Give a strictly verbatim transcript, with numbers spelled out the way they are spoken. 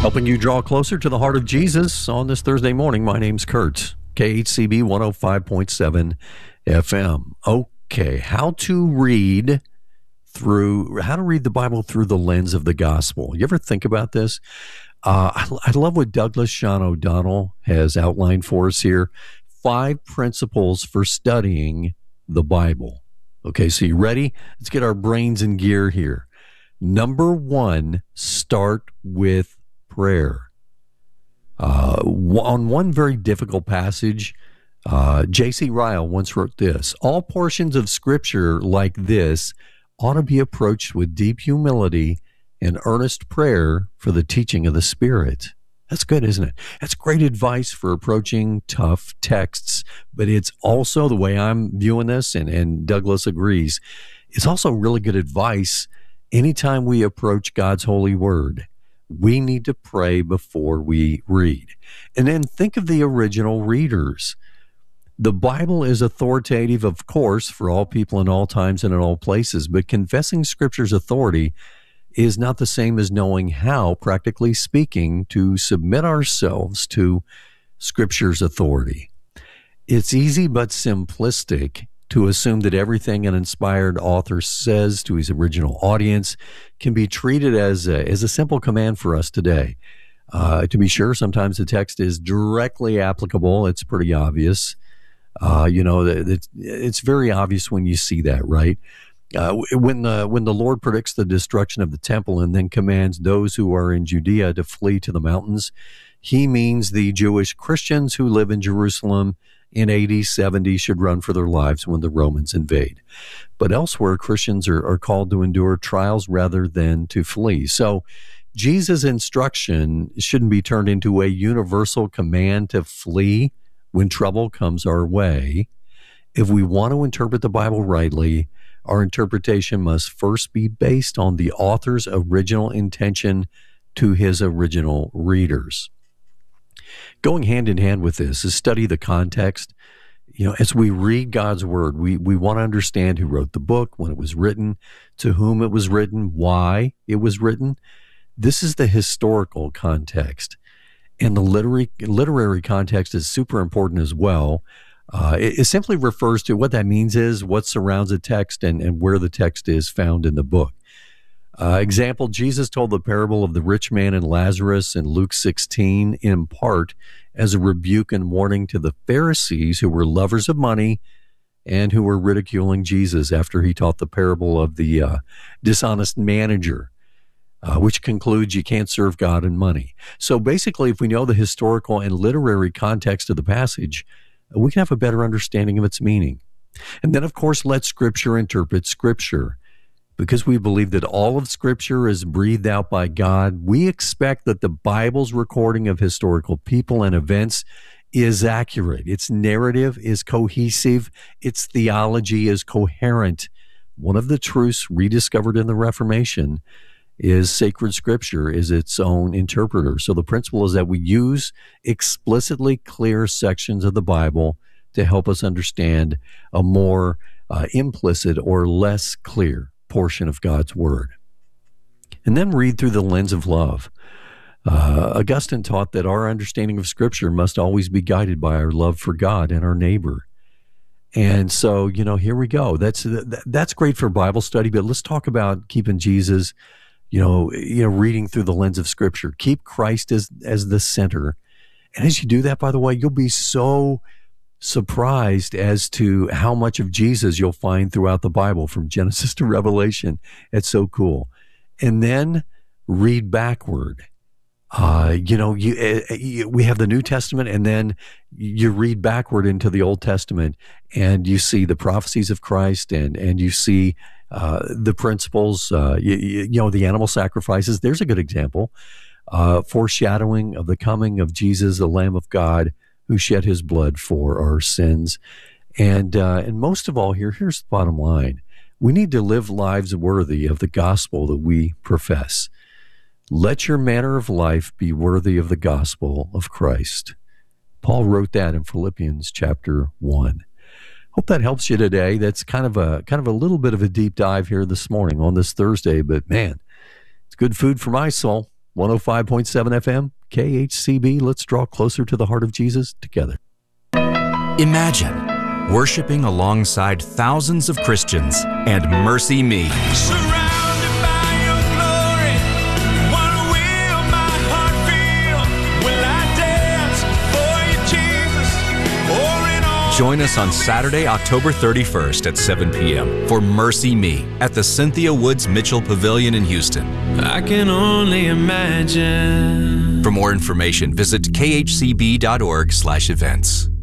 Helping you draw closer to the heart of Jesus on this Thursday morning. My name's Kurt, K H C B one oh five point seven F M. Okay, how to read through, how to read the Bible through the lens of the gospel. You ever think about this? Uh, I, I love what Douglas Sean O'Donnell has outlined for us here. Five principles for studying the Bible. Okay, so you ready? Let's get our brains in gear here. Number one, start with prayer. Uh, on one very difficult passage, uh, J C Ryle once wrote this: all portions of Scripture like this ought to be approached with deep humility and earnest prayer for the teaching of the Spirit. That's good, isn't it? That's great advice for approaching tough texts, but it's also, the way I'm viewing this, and, and Douglas agrees, it's also really good advice anytime we approach God's holy word. We need to pray before we read. And then think of the original readers. The Bible is authoritative, of course, for all people in all times and in all places, but confessing Scripture's authority is not the same as knowing how, practically speaking, to submit ourselves to Scripture's authority. It's easy but simplistic to assume that everything an inspired author says to his original audience can be treated as a, as a simple command for us today. Uh, to be sure, sometimes the text is directly applicable. It's pretty obvious. Uh, you know, it's, it's very obvious when you see that, right? Uh, when the when the Lord predicts the destruction of the temple and then commands those who are in Judea to flee to the mountains, he means the Jewish Christians who live in Jerusalem in A D seventy should run for their lives when the Romans invade. But elsewhere, Christians are, are called to endure trials rather than to flee. So Jesus' instruction shouldn't be turned into a universal command to flee when trouble comes our way. If we want to interpret the Bible rightly, our interpretation must first be based on the author's original intention to his original readers. Going hand in hand with this is study the context. You know, as we read God's word, we, we want to understand who wrote the book, when it was written, to whom it was written, why it was written. This is the historical context. And the literary, literary context is super important as well. Uh, it, it simply refers to what that means is what surrounds a text and, and where the text is found in the book. Uh, example, Jesus told the parable of the rich man and Lazarus in Luke sixteen in part as a rebuke and warning to the Pharisees who were lovers of money and who were ridiculing Jesus after he taught the parable of the uh, dishonest manager, uh, which concludes you can't serve God and money. So basically, if we know the historical and literary context of the passage, we can have a better understanding of its meaning. And then, of course, let Scripture interpret Scripture. Because we believe that all of Scripture is breathed out by God, we expect that the Bible's recording of historical people and events is accurate. Its narrative is cohesive. Its theology is coherent. One of the truths rediscovered in the Reformation is sacred Scripture is its own interpreter. So the principle is that we use explicitly clear sections of the Bible to help us understand a more uh, implicit or less clear portion of God's Word. And then read through the lens of love. Uh, Augustine taught that our understanding of Scripture must always be guided by our love for God and our neighbor. And so, you know, here we go. That's that's great for Bible study, but let's talk about keeping Jesus, you know, you know, reading through the lens of Scripture. Keep Christ as as the center. And as you do that, by the way, you'll be so surprised as to how much of Jesus you'll find throughout the Bible from Genesis to Revelation. It's so cool. And then read backward. Uh, you know, you, uh, you, we have the New Testament, and then you read backward into the Old Testament, and you see the prophecies of Christ, and and you see uh, the principles. Uh, you, you know, the animal sacrifices. There's a good example, uh, foreshadowing of the coming of Jesus, the Lamb of God, who shed his blood for our sins. And uh, and most of all, here here's the bottom line: we need to live lives worthy of the gospel that we profess. Let your manner of life be worthy of the gospel of Christ. Paul wrote that in Philippians chapter one. Hope that helps you today. That's kind of a kind of a little bit of a deep dive here this morning on this Thursday, but man, it's good food for my soul. one oh five point seven F M, K H C B. Let's draw closer to the heart of Jesus together. Imagine worshiping alongside thousands of Christians and Mercy Me. Surrounded by your glory, what will my heart feel? Will I dance for you, Jesus? Pouring on Join us on Saturday, October thirty-first at seven p.m. for Mercy Me at the Cynthia Woods Mitchell Pavilion in Houston. I can only imagine. For more information, visit k h c b dot org slash events.